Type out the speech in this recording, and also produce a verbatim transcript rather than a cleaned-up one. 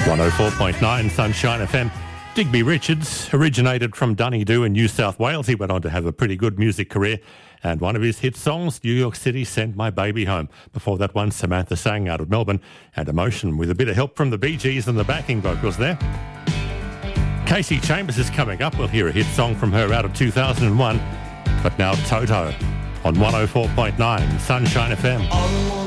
one oh four point nine Sunshine F M. Digby Richards originated from Dunedoo in New South Wales. He went on to have a pretty good music career, and one of his hit songs, New York City, Send My Baby Home. Before that one, Samantha Sang out of Melbourne, and Emotion with a bit of help from the Bee Gees and the backing vocals there. Casey Chambers is coming up. We'll hear a hit song from her out of two thousand one. But now Toto on one oh four point nine Sunshine F M.